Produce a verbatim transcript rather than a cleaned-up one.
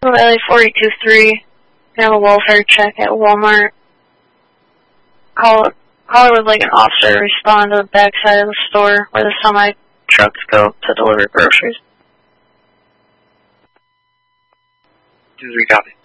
L A forty-two three. Have a welfare check at Walmart. Call caller would like an officer to respond to the backside of the store where the semi trucks go to deliver groceries. two three, copy.